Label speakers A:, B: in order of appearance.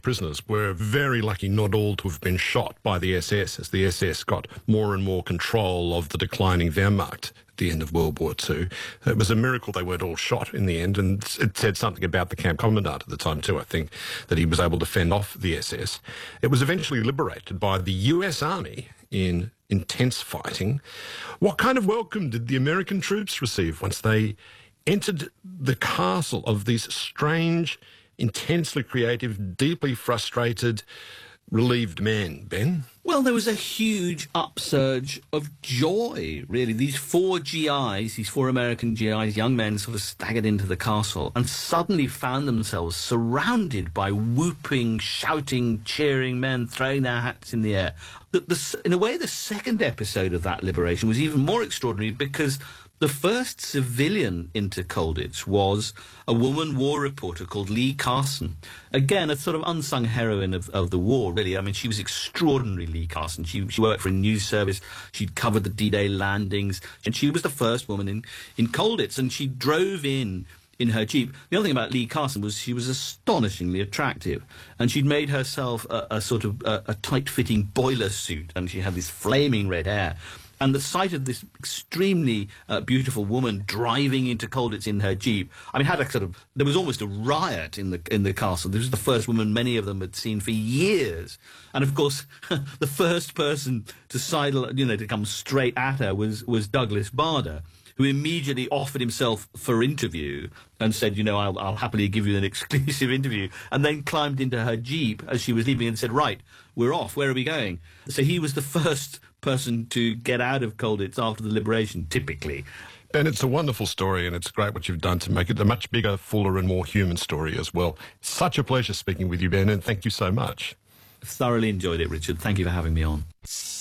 A: prisoners were very lucky not all to have been shot by the SS as the SS got more and more control of the declining Wehrmacht at the end of World War II. It was a miracle they weren't all shot in the end, and it said something about the camp commandant at the time too, I think, that he was able to fend off the SS. It was eventually liberated by the US Army in intense fighting. What kind of welcome did the American troops receive once they entered the castle of these strange, intensely creative, deeply frustrated, relieved men, Ben?
B: Well, there was a huge upsurge of joy, really. These four GIs, these four American GIs, young men, sort of staggered into the castle and suddenly found themselves surrounded by whooping, shouting, cheering men, throwing their hats in the air. In a way, the second episode of that liberation was even more extraordinary because the first civilian into Colditz was a woman war reporter called Lee Carson. Again, a sort of unsung heroine of the war, really. I mean, she was extraordinary, Lee Carson. She worked for a news service. She'd covered the D-Day landings. And she was the first woman in Colditz. And she drove in her Jeep. The other thing about Lee Carson was she was astonishingly attractive. And she'd made herself a sort of a tight-fitting boiler suit. And she had this flaming red hair. And the sight of this extremely beautiful woman driving into Colditz in her Jeep, I mean, there was almost a riot in the castle. This was the first woman many of them had seen for years. And of course, the first person to sidle, to come straight at her was Douglas Bader, who immediately offered himself for interview and said, I'll happily give you an exclusive interview, and then climbed into her Jeep as she was leaving and said, right, we're off, where are we going? So he was the first person to get out of Colditz after the liberation, typically.
A: Ben, it's a wonderful story, and it's great what you've done to make it a much bigger, fuller and more human story as well. Such a pleasure speaking with you, Ben, and thank you so much.
B: Thoroughly enjoyed it, Richard. Thank you for having me on.